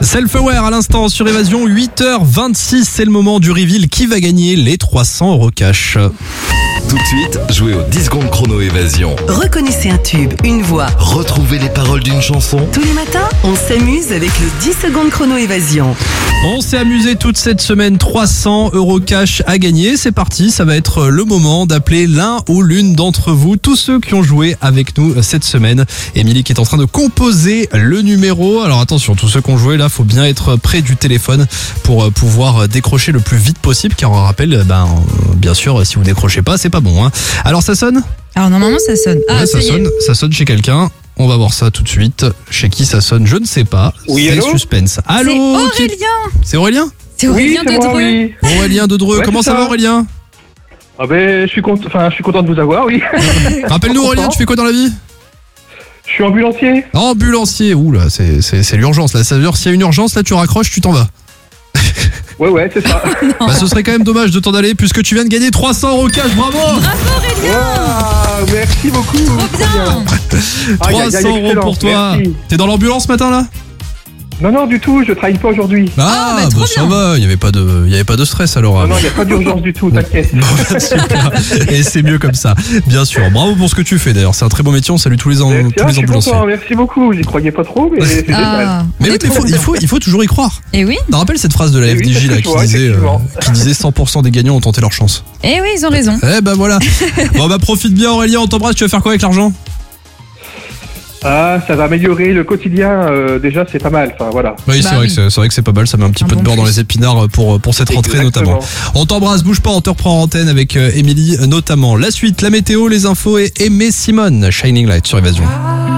Self-Aware à l'instant sur Évasion, 8h26, c'est le moment du reveal. Qui va gagner les 300 € cash? Tout de suite, jouez au 10 secondes chrono Évasion. Reconnaissez un tube, une voix. Retrouvez les paroles d'une chanson. Tous les matins, on s'amuse avec le 10 secondes chrono Évasion. On s'est amusé toute cette semaine, 300 € cash à gagner. C'est parti, ça va être le moment d'appeler l'un ou l'une d'entre vous, tous ceux qui ont joué avec nous cette semaine. Émilie qui est en train de composer le numéro. Alors attention, tous ceux qui ont joué là, faut bien être près du téléphone pour pouvoir décrocher le plus vite possible, car on rappelle, bien sûr, si vous décrochez pas, c'est pas bon. Hein. Alors ça sonne ? Alors normalement ça sonne. Ah, ouais, ça sonne chez quelqu'un. On va voir ça tout de suite. Chez qui ça sonne, je ne sais pas. Oui, c'est allô ? suspense. Allô ? C'est Aurélien. C'est Aurélien ? C'est Aurélien c'est de moi, Dreux. oui. Aurélien de Dreux, Ouais, comment c'est ça va ça. Aurélien ? Ah ben, je suis content de vous avoir, oui. Rappelle-nous Aurélien, tu fais quoi dans la vie ? Je suis ambulancier. Ambulancier, ouh là, c'est l'urgence là. Ça veut dire s'il y a une urgence là, tu raccroches, tu t'en vas. Ouais, c'est ça. Ce serait quand même dommage de t'en aller puisque tu viens de gagner 300 € cash, bravo. Waouh, merci beaucoup. Trop bien. 300 € pour toi. Merci. T'es dans l'ambulance ce matin là ? Non, du tout, je travaille pas aujourd'hui. bah, trop ça bien. va, il y avait pas de stress alors. Non, il n'y a pas d'urgence du tout, t'inquiète. Super. Et c'est mieux comme ça, bien sûr. Bravo pour ce que tu fais d'ailleurs, c'est un très beau métier, on salue tous les Merci, je suis ambulanciers. content, merci beaucoup. J'y croyais pas trop, mais c'est génial. Ah, Mais oui, il faut toujours y croire. et oui, Tu te rappelles cette phrase de la Eh oui, FDJ c'est là, ce que je vois, effectivement. qui disait 100% des gagnants ont tenté leur chance. et oui, ils ont raison. Eh ben voilà. Bon profite bien Aurélien, on t'embrasse, tu vas faire quoi avec l'argent ? Ah, ça va améliorer le quotidien, déjà c'est pas mal, enfin voilà. Oui, Bah c'est vrai, oui. c'est vrai que c'est pas mal, ça met un petit Un peu de bon beurre dans plus. les épinards pour cette rentrée Exactement. notamment. On t'embrasse, bouge pas, on te reprend en antenne avec Émilie notamment. La suite, la météo, les infos et Aimé Simone, Shining Light sur Évasion.